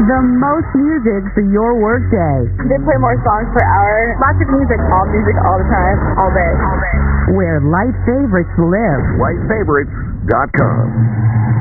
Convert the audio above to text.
The most music for your workday. They play more songs per hour. Lots of music all the time, all day. Where light favorites live. LightFavorites.com.